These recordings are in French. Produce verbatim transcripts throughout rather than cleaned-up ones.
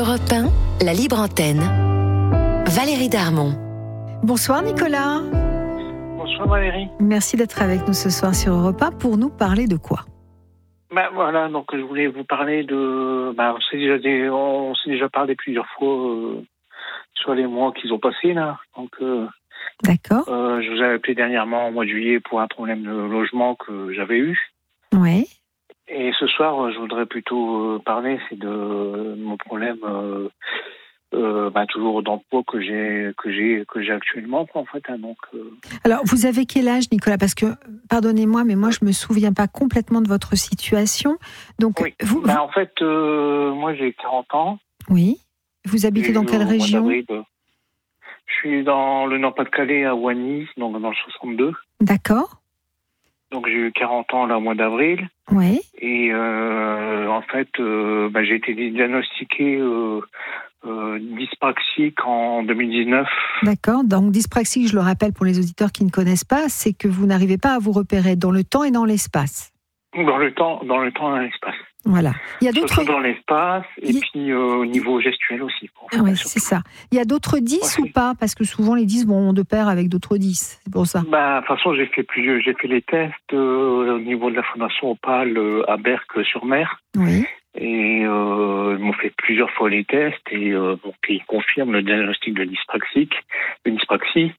Europe un, la libre antenne. Valérie Darmon. Bonsoir Nicolas. Bonsoir Valérie. Merci d'être avec nous ce soir sur Europe un pour nous parler de quoi ? Ben voilà, donc je voulais vous parler de... Ben, on, s'est déjà des, on s'est déjà parlé plusieurs fois euh, sur les mois qu'ils ont passés là. Donc, euh, D'accord. Euh, je vous avais appelé dernièrement au mois de juillet pour un problème de logement que j'avais eu. Oui. Et ce soir, je voudrais plutôt euh, parler, c'est de mon problème, euh, euh, ben, toujours d'emploi que j'ai que j'ai que j'ai actuellement, quoi, en fait. Hein, donc. Euh... Alors, vous avez quel âge, Nicolas ? Parce que, pardonnez-moi, mais moi, je me souviens pas complètement de votre situation. Donc, oui. vous. Ben, vous... en fait, euh, moi, j'ai quarante ans. Oui. Vous habitez Et dans quelle région ? Je suis dans le Nord-Pas-de-Calais, à Oigny, donc dans le soixante-deux. D'accord. Donc j'ai eu quarante ans là, au mois d'avril. Oui. Et euh, en fait, euh, bah, j'ai été diagnostiqué euh, euh, dyspraxique en deux mille dix-neuf. D'accord. Donc dyspraxique, je le rappelle pour les auditeurs qui ne connaissent pas, c'est que vous n'arrivez pas à vous repérer dans le temps et dans l'espace. Dans le temps, dans le temps et dans l'espace. Voilà. Il y a d'autres. Surtout dans l'espace et Il... puis euh, au niveau gestuel aussi. Oui, c'est ça. Il y a d'autres dix ouais, ou pas ? Parce que souvent les dix vont de pair avec d'autres dix. C'est pour ça. Bah, de toute façon, j'ai fait plusieurs, j'ai fait les tests euh, au niveau de la Fondation Opale euh, à Berck-sur-Mer. Oui. Et euh, ils m'ont fait plusieurs fois les tests et euh, donc ils confirment le diagnostic de dyspraxique, de dyspraxie.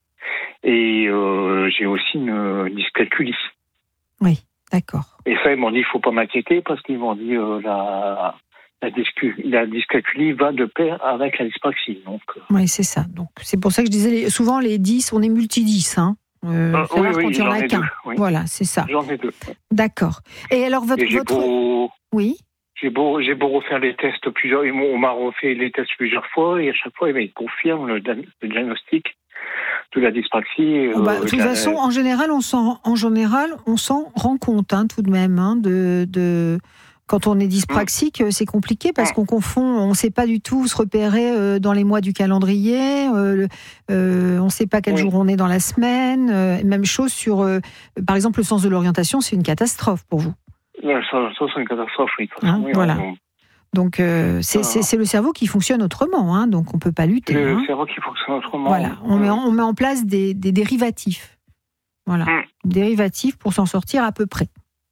Et euh, j'ai aussi une dyscalculie. Oui, d'accord. Et ça, ils m'ont dit, il faut pas m'inquiéter parce qu'ils m'ont dit euh, la la, dyscu, la dyscalculie va de pair avec la dyspraxie. Donc. Euh... Oui, c'est ça. Donc c'est pour ça que je disais les, souvent les dix, on est multi dix, hein. Euh, euh, c'est oui, rare oui, quand il y en a qu'un. Deux, oui. Voilà, c'est ça. J'en ai deux. D'accord. Et alors votre, et j'ai votre... Beau... oui. J'ai beau, j'ai beau refaire les tests plusieurs, on m'a refait les tests plusieurs fois et à chaque fois, ils confirment le, le diagnostic de la dyspraxie. Oh bah, euh, de toute la... façon, en général, on s'en, en général, on s'en rend compte, hein, tout de même, hein, de, de, quand on est dyspraxique, mmh. c'est compliqué parce mmh. qu'on confond, on ne sait pas du tout se repérer euh, dans les mois du calendrier, euh, euh, on ne sait pas quel oui. jour on est dans la semaine. Euh, même chose sur, euh, par exemple, le sens de l'orientation, c'est une catastrophe pour vous. Ouais, ça, ça c'est une catastrophe, oui. Hein, oui voilà. On... Donc, euh, c'est, c'est, c'est le cerveau qui fonctionne autrement, hein, donc on ne peut pas lutter. Le hein. cerveau qui fonctionne autrement. Voilà, on, ouais. met, en, on met en place des, des dérivatifs. Voilà, mmh. dérivatifs pour s'en sortir à peu près.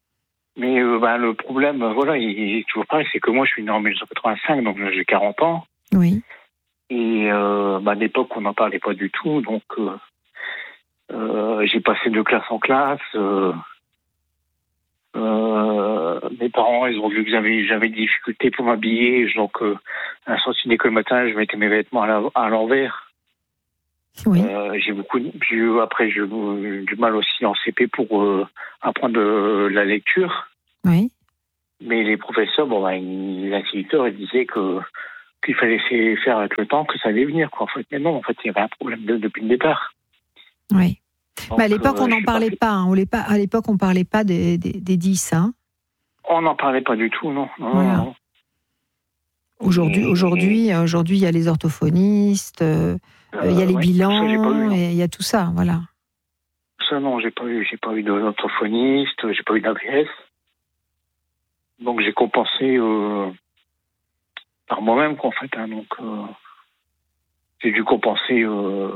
Mais euh, bah, le problème, voilà, il, il est toujours pareil, c'est que moi je suis né en dix-neuf cent quatre-vingt-cinq, donc j'ai quarante ans. Oui. Et euh, bah, à l'époque, on n'en parlait pas du tout, donc euh, euh, j'ai passé de classe en classe. Euh, Euh, mes parents, ils ont vu que j'avais, j'avais des difficultés pour m'habiller, donc euh, à la sortie d'école le matin, je mettais mes vêtements à, la, à l'envers. Oui. Euh, j'ai beaucoup, j'ai, après j'ai eu du mal aussi en C P pour euh, apprendre de la lecture. Oui. Mais les professeurs, bon, bah, les instituteurs, ils disaient que qu'il fallait faire avec le temps, que ça allait venir, quoi. En fait, mais non, en fait, il y avait un problème de, depuis le départ. Oui. Donc, bah à l'époque, euh, on n'en parlait pas. pas hein. On les pas. À l'époque, on ne parlait pas des, des, des dix. Hein. On n'en parlait pas du tout, non. non, voilà. non. Aujourd'hui, et... aujourd'hui, aujourd'hui, il y a les orthophonistes, euh, euh, il y a les ouais, bilans, ça, et il y a tout ça, voilà. Ça, non, j'ai pas eu, j'ai pas eu d'orthophoniste, j'ai pas eu d'A V S. Donc, j'ai compensé euh, par moi-même, quoi, en fait. Hein, donc, euh, j'ai dû compenser... Euh,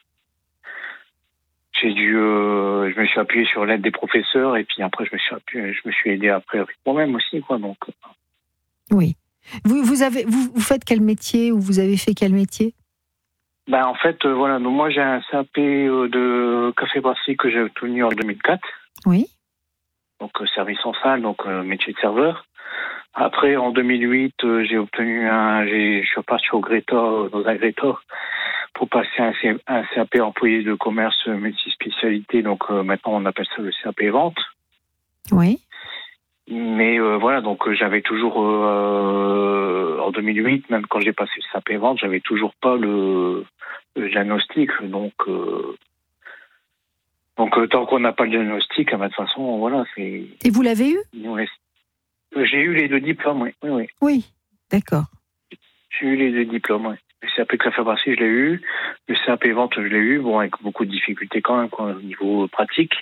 J'ai dû, euh, je me suis appuyé sur l'aide des professeurs et puis après je me suis appuyé, je me suis aidé après avec moi-même aussi, quoi. Donc. Oui. Vous, vous avez, vous, vous faites quel métier ou vous avez fait quel métier ? Ben en fait, euh, voilà. Donc moi j'ai un C A P euh, de café-brasserie que j'ai obtenu en deux mille quatre. Oui. Donc euh, service en salle, donc euh, métier de serveur. Après en deux mille huit, euh, j'ai obtenu un, j'ai, je suis reparti au Greta, euh, dans un Greta. Pour passer un, C, un C A P employé de commerce multispécialité, donc euh, maintenant on appelle ça le C A P vente. Oui. Mais euh, voilà, donc euh, j'avais toujours, euh, en deux mille huit, même quand j'ai passé le C A P vente, j'avais toujours pas le, le diagnostic. Donc, euh, donc euh, tant qu'on n'a pas le diagnostic, de toute façon, voilà, c'est... Et vous l'avez eu ? Ouais. J'ai eu les deux diplômes, oui. Oui, oui. Oui, d'accord. J'ai eu les deux diplômes, oui. Le C A P café-brasserie, je l'ai eu. Le C A P vente, je l'ai eu. Bon, avec beaucoup de difficultés quand même, quoi, au niveau pratique.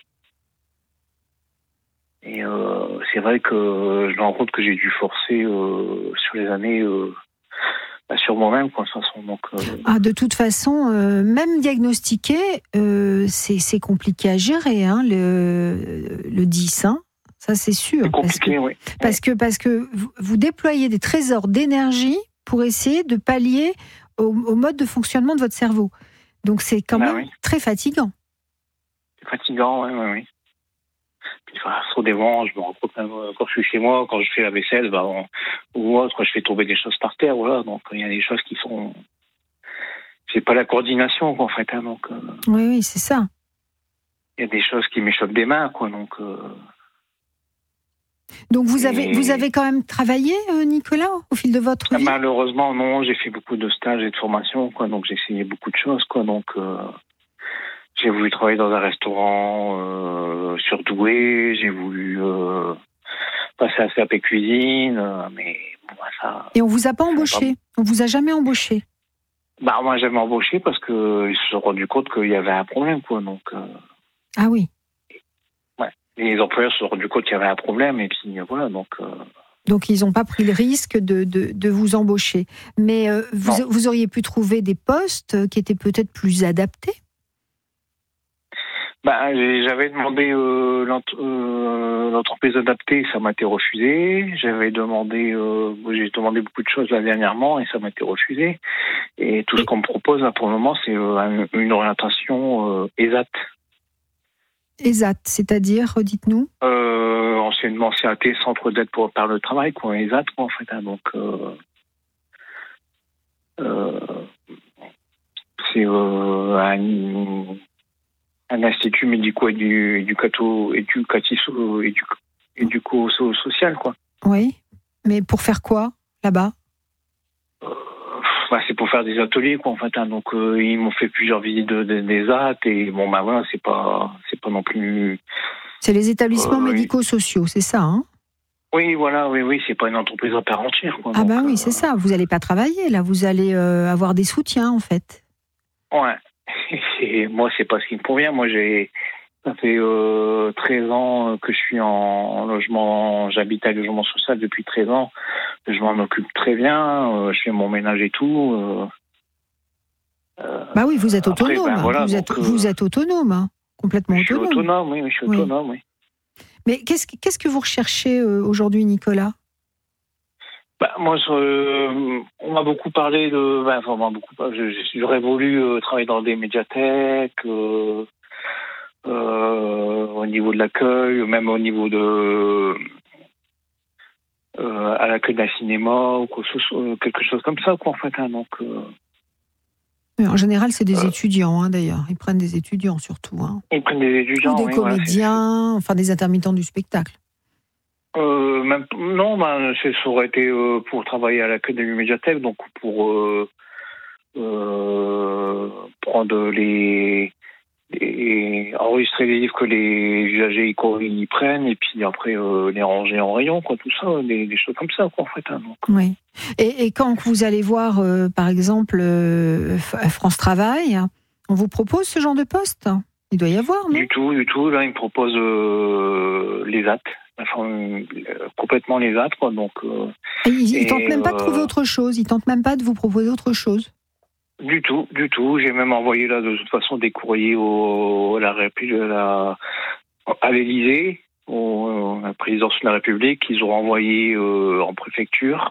Et euh, c'est vrai que je me rends compte que j'ai dû forcer euh, sur les années, euh, sur moi-même, quoi, de toute façon. Donc, euh... ah, de toute façon, euh, même diagnostiqué, euh, c'est, c'est compliqué à gérer, hein, le, le dix, hein. Ça, c'est sûr. C'est compliqué, parce que, oui. Parce que, parce que vous, vous déployez des trésors d'énergie pour essayer de pallier au, au mode de fonctionnement de votre cerveau. Donc, c'est quand bah, même oui. très fatigant. C'est fatigant, oui, oui, oui. Puis, enfin, sur des vents, je me rends compte même quand je suis chez moi, quand je fais la vaisselle, bah, on, ou autre, je fais tomber des choses par terre, voilà. Donc, il y a des choses qui sont... C'est pas la coordination, quoi, en fait. Hein, donc, euh... oui, oui, c'est ça. Il y a des choses qui m'échappent des mains, quoi, donc... Euh... Donc, vous avez, vous avez quand même travaillé, euh, Nicolas, au fil de votre vie ? Malheureusement, non. J'ai fait beaucoup de stages et de formations, quoi. Donc, j'ai essayé beaucoup de choses, quoi. Donc, euh, j'ai voulu travailler dans un restaurant euh, surdoué. J'ai voulu euh, passer à C A P cuisine. Euh, mais bon, ça... Et on vous a pas embauché ? Pas... On vous a jamais embauché ? Bah, moi, j'avais embauché parce qu'ils se sont rendus compte qu'il y avait un problème, quoi. Donc... Euh... Ah oui. Les employeurs se sont rendus compte qu'il y avait un problème et puis voilà, donc... Euh... Donc, ils n'ont pas pris le risque de, de, de vous embaucher. Mais euh, vous, vous auriez pu trouver des postes qui étaient peut-être plus adaptés ? Bah, j'avais demandé euh, l'ent- euh, l'entreprise adaptée, ça m'a été refusé. J'avais demandé, euh, j'ai demandé beaucoup de choses là dernièrement et ça m'a été refusé. Et tout ce qu'on me propose là pour le moment, c'est euh, une orientation euh, E S A T. E S A T, c'est-à-dire, dites-nous euh, Anciennement C A T, Centre d'aide pour par le travail, quoi, E S A T, quoi, en fait. Hein, donc, euh, euh, c'est euh, un, un institut médico-éducatif éduco-social, quoi. Oui, mais pour faire quoi, là-bas ? Bah, c'est pour faire des ateliers, quoi, en fait. Hein. Donc, euh, ils m'ont fait plusieurs visites de, de, des A T et bon, bah voilà, c'est pas, c'est pas non plus. C'est les établissements euh, médico-sociaux, c'est ça, hein ? Oui, voilà, oui, oui, c'est pas une entreprise à part entière, quoi. Ah, donc, ben oui, euh, c'est ça. Vous n'allez pas travailler, là. Vous allez euh, avoir des soutiens, en fait. Ouais. Et moi, c'est pas ce qui me convient. Moi, j'ai. Ça fait euh, treize ans que je suis en, en logement, j'habite à logement social depuis treize ans. Je m'en occupe très bien, euh, je fais mon ménage et tout. Euh, euh, bah oui, vous êtes autonome. Après, ben voilà, vous, donc, êtes, euh, vous êtes autonome, hein, complètement je suis autonome. autonome, oui, je suis oui. autonome, oui. Mais qu'est-ce, qu'est-ce que vous recherchez euh, aujourd'hui, Nicolas ? Bah, moi, je, on m'a beaucoup parlé de... Ben, enfin, on m'a beaucoup parlé, j'aurais voulu euh, travailler dans des médiathèques, euh, euh, au niveau de l'accueil, même au niveau de... Euh, à l'accueil d'un cinéma, ou quoi, euh, quelque chose comme ça, quoi, en fait. Hein, donc, euh, en général, c'est des euh, étudiants, hein, d'ailleurs. Ils prennent des étudiants, surtout. Hein. Ils prennent des étudiants, ou des oui, comédiens, voilà, enfin des intermittents du spectacle. Euh, même, non, ben, ça aurait été euh, pour travailler à l'accueil d'une médiathèque, donc pour euh, euh, prendre les, les... enregistrer les livres que les usagers y, y prennent, et puis après euh, les ranger en rayon, quoi, tout ça, des, des choses comme ça, quoi, en fait. Hein, donc. Oui. Et, et quand vous allez voir, euh, par exemple, euh, France Travail, on vous propose ce genre de poste ? Il doit y avoir, non ? Du tout, du tout. Là, ils me proposent euh, les A T. Enfin, euh, complètement les A T, quoi. Donc, euh, ils ne tentent même euh, pas de trouver autre chose. Ils tentent même pas de vous proposer autre chose. Du tout, du tout. J'ai même envoyé là de toute façon des courriers au, à la République, à, à l'Élysée, au, à la présidence de la République. Ils ont envoyé euh, en préfecture.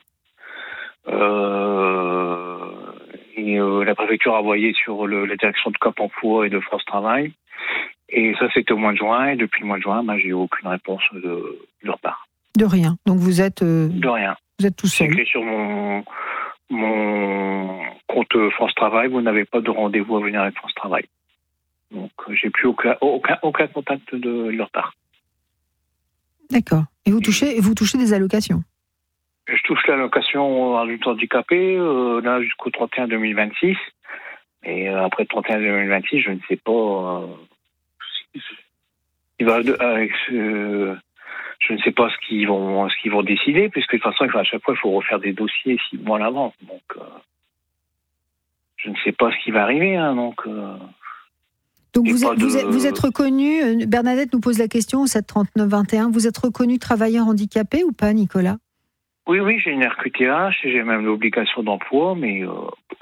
Euh, et euh, la préfecture a envoyé sur le, la direction de Cap Emploi et de France Travail. Et ça, c'était au mois de juin. Et depuis le mois de juin, bah, j'ai eu aucune réponse de, de leur part. De rien. Donc vous êtes. Euh, de rien. Vous êtes tout seul. C'est écrit sur mon mon compte France Travail. Vous n'avez pas de rendez-vous à venir avec France Travail. Donc, j'ai plus aucun aucun aucun contact de leur part. D'accord. Et vous touchez vous touchez des allocations. Je touche l'allocation adulte handicapé euh, là jusqu'au trente et un deux mille vingt-six. Et euh, après le trente et un deux mille vingt-six, je ne sais pas. Euh, il va avec ce, je ne sais pas ce qu'ils vont ce qu'ils vont décider, puisque de toute façon, à chaque fois, il faut refaire des dossiers six mois à l'avance. Donc, euh, je ne sais pas ce qui va arriver. Hein, donc. Euh, Donc vous êtes, de... vous, êtes, vous êtes reconnu, Bernadette nous pose la question au sept trente-neuf vingt et un, vous êtes reconnu travailleur handicapé ou pas, Nicolas ? Oui, oui, j'ai une R Q T H, j'ai même l'obligation d'emploi, mais euh,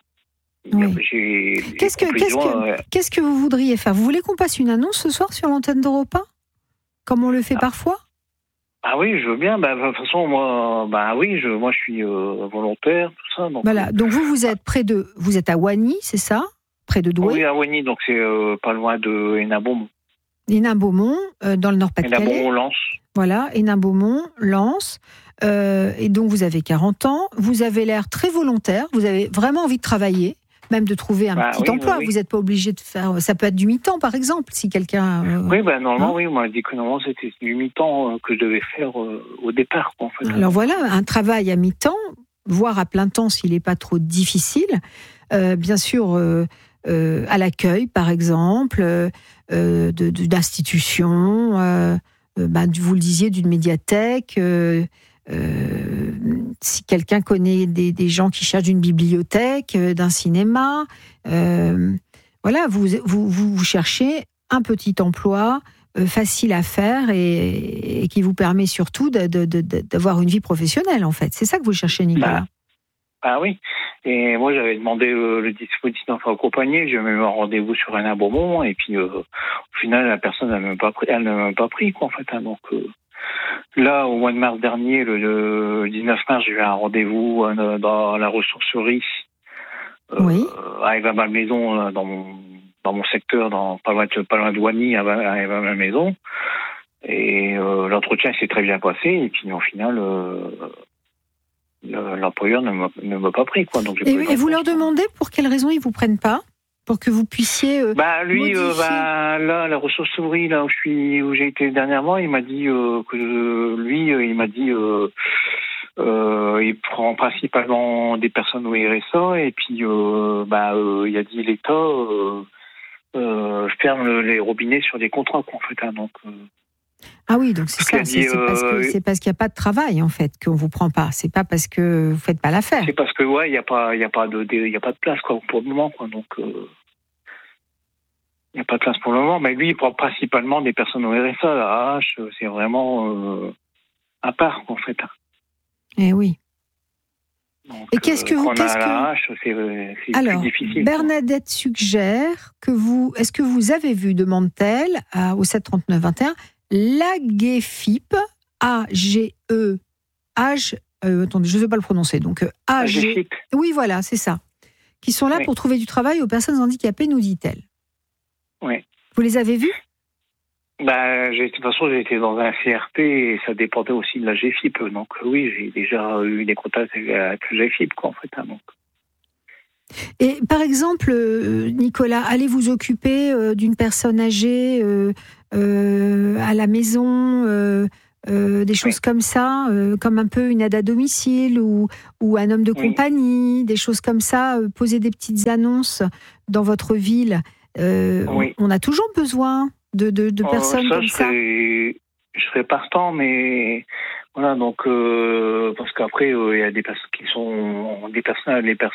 Oui. j'ai... Qu'est-ce que, qu'est-ce, que, euh, qu'est-ce que vous voudriez faire? Vous voulez qu'on passe une annonce ce soir sur l'antenne d'Europe un, comme on le fait ah, parfois? ah oui, je veux bien. Bah, de toute façon, moi, bah oui, je, moi, je suis euh, volontaire, tout ça. Donc, Voilà. euh, Donc vous, vous êtes près de, vous êtes à Wagny, c'est ça? Près de Douai. oui, à Wagny, donc c'est euh, pas loin de Hénin-Beaumont. Hénin-Beaumont, euh, dans le Nord-Pas-de-Calais. Hénin-Beaumont-Lens. Voilà, Hénin-Beaumont, Lens. Euh, et donc vous avez quarante ans, vous avez l'air très volontaire, vous avez vraiment envie de travailler, même de trouver un Bah, petit oui, emploi. oui, oui. Vous n'êtes pas obligé de faire, ça peut être du mi-temps par exemple, si quelqu'un. Euh, Oui, bah, normalement, hein oui, on m'a dit que normalement c'était du mi-temps euh, que je devais faire euh, au départ, quoi, en fait. Alors voilà, un travail à mi-temps, voire à plein temps s'il n'est pas trop difficile. Euh, bien sûr, euh, euh, à l'accueil par exemple, euh, de, de, d'institutions, euh, euh, bah, vous le disiez, d'une médiathèque. Euh, Euh, si quelqu'un connaît des, des gens qui cherchent une bibliothèque, euh, d'un cinéma, euh, voilà, vous, vous, vous cherchez un petit emploi euh, facile à faire et, et qui vous permet surtout de, de, de, d'avoir une vie professionnelle, en fait. C'est ça que vous cherchez, Nicolas. Bah, ah oui. Et moi, j'avais demandé euh, le dispositif d'enfant accompagné. J'ai même eu un rendez-vous sur un Beaumont et puis euh, au final, la personne n'a même pas pris, elle n'a même pas pris, quoi, en fait. Hein, donc euh, là, au mois de mars dernier, le, le dix-neuf mars, j'ai eu un rendez-vous euh, dans la ressourcerie euh, Oui. à Eva-Malmaison, dans mon, dans mon secteur, dans, pas loin de, pas loin de Wagny, à Eva-Malmaison. Et euh, l'entretien s'est très bien passé. Et puis au final, euh, l'employeur ne m'a, ne m'a pas pris, quoi. Donc, j'ai et, pas et vous leur demandez pour quelles raisons ils ne vous prennent pas? Pour que vous puissiez euh, bah lui modifier... euh, bah là la ressourcerie là où je suis où j'ai été dernièrement, il m'a dit euh, que euh, lui euh, il m'a dit euh, euh, il prend principalement des personnes au R S A et puis euh, bah euh, il a dit l'État euh, euh, ferme les robinets sur des contrats, quoi, en fait, hein, donc euh, Ah oui, donc c'est ça, dit, c'est, c'est, parce que, euh, c'est parce qu'il n'y a pas de travail, en fait, qu'on ne vous prend pas. C'est pas parce que vous ne faites pas l'affaire. c'est parce que ouais il y a pas il y a pas de il y a pas de place, quoi, pour le moment, quoi, donc euh, il n'y a pas de place pour le moment, mais lui, il prend principalement des personnes au R S A. La H, c'est vraiment euh, à part, en fait. Eh oui. Donc, et qu'est-ce que vous... Euh, qu'est-ce a que... la H, c'est, c'est Alors, plus difficile. Bernadette suggère que vous... Est-ce que vous avez vu, demande-t-elle, à, au sept trente-neuf vingt et un, l'AGEFIP, A G E H... Euh, attendez, je ne sais pas le prononcer. Donc, euh, A G... Oui, voilà, c'est ça. Qui sont là oui. pour trouver du travail aux personnes handicapées, nous dit-elle. Oui. Vous les avez vus? Bah, j'ai, de toute façon, j'ai été dans un C R P et ça dépendait aussi de la G F I P. Donc, oui, j'ai déjà eu des contacts avec la G F I P, quoi, en fait. Hein, donc. Et par exemple, euh, Nicolas, allez vous occuper euh, d'une personne âgée euh, euh, à la maison, euh, euh, des choses oui. comme ça, euh, comme un peu une aide à domicile ou, ou un homme de oui. compagnie, des choses comme ça, euh, poser des petites annonces dans votre ville. Euh, oui. on, on a toujours besoin de, de, de personnes euh, ça, comme je serais, ça. Je serais partant, mais voilà, donc euh, parce qu'après il euh, y a des personnes qui sont des personnes, les personnes